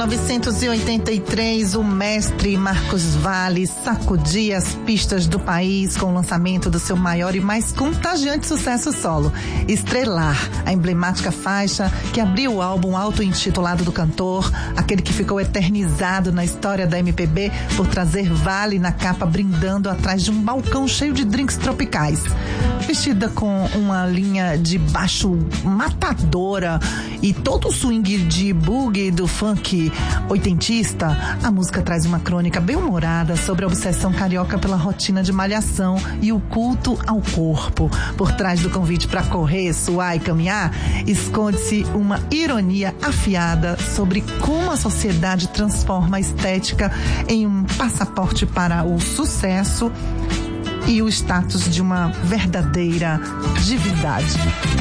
1983, o mestre Marcos Valle sacudia as pistas do país com o lançamento do seu maior e mais contagiante sucesso solo, Estrelar, a emblemática faixa que abriu o álbum auto-intitulado do cantor, aquele que ficou eternizado na história da MPB por trazer Valle na capa brindando atrás de um balcão cheio de drinks tropicais. Vestida com uma linha de baixo matadora e todo o swing de boogie do funk oitentista, a música traz uma crônica bem-humorada sobre a obsessão carioca pela rotina de malhação e o culto ao corpo. Por trás do convite para correr, suar e caminhar, esconde-se uma ironia afiada sobre como a sociedade transforma a estética em um passaporte para o sucesso e o status de uma verdadeira divindade.